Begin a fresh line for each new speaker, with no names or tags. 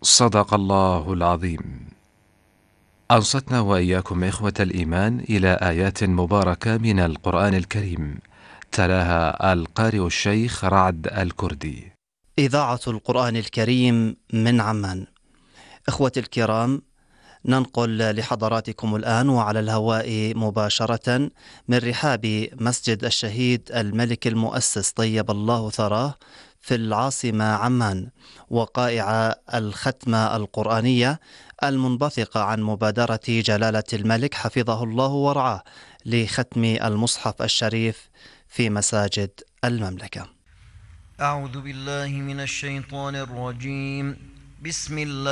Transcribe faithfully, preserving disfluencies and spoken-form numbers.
صدق الله العظيم. أنصتنا وإياكم إخوة الإيمان إلى آيات مباركة من القرآن الكريم، تلاها القارئ الشيخ رعد الكردي.
إذاعة القرآن الكريم من عمان. إخوتي الكرام، ننقل لحضراتكم الآن وعلى الهواء مباشرة من رحاب مسجد الشهيد الملك المؤسس طيب الله ثراه في العاصمة عمان، وقائع الختمة القرآنية المنبثقة عن مبادرة جلالة الملك حفظه الله ورعاه لختم المصحف الشريف في مساجد المملكة.
أعوذ بالله من الشيطان الرجيم. بسم الله